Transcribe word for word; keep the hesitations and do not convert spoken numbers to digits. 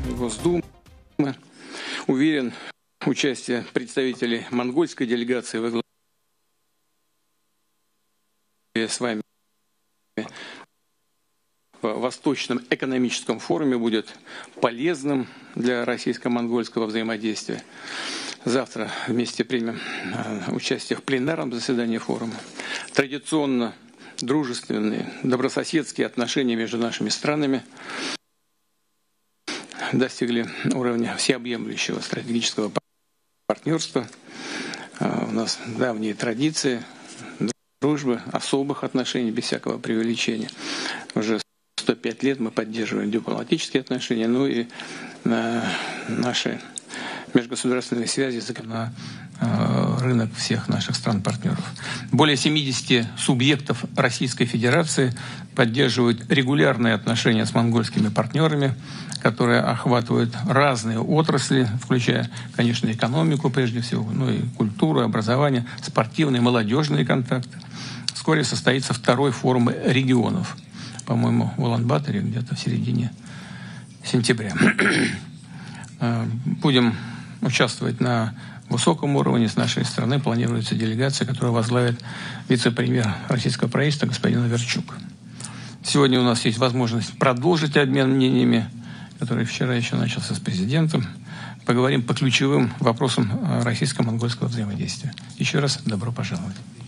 Госдумы. Уверен, участие представителей монгольской делегации во главе с вами в Восточном экономическом форуме будет полезным для российско-монгольского взаимодействия. Завтра вместе примем участие в пленарном заседании форума. Традиционно дружественные, добрососедские отношения между нашими странами достигли уровня всеобъемлющего стратегического партнерства. У нас давние традиции дружбы, особых отношений, без всякого преувеличения. Уже сто пять лет мы поддерживаем дипломатические отношения, ну и э, наши межгосударственные связи на э, рынок всех наших стран-партнеров. Более семидесяти субъектов Российской Федерации поддерживают регулярные отношения с монгольскими партнерами, которые охватывают разные отрасли, включая, конечно, экономику прежде всего, ну и культуру, образование, спортивные, молодежные контакты. Вскоре состоится второй форум регионов, по-моему, в Улан-Баторе где-то в середине сентября. Будем участвовать на высоком уровне. С нашей страны планируется делегация, которую возглавит вице-премьер российского правительства господин Верчук. Сегодня у нас есть возможность продолжить обмен мнениями, который вчера еще начался с президентом. Поговорим по ключевым вопросам российско-монгольского взаимодействия. Еще раз добро пожаловать.